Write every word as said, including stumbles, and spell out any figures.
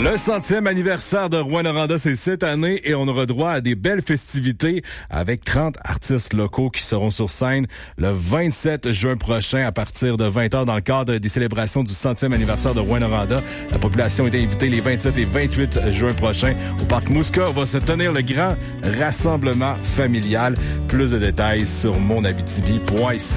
Le centième anniversaire de Rouyn-Noranda, c'est cette année et on aura droit à des belles festivités avec trente artistes locaux qui seront sur scène le vingt-sept juin prochain à partir de vingt heures dans le cadre des célébrations du centième anniversaire de Rouyn-Noranda. La population est invitée les vingt-sept et vingt-huit juin prochains au Parc Muska. Va se tenir le grand rassemblement familial. Plus de détails sur mon abitibi point c a.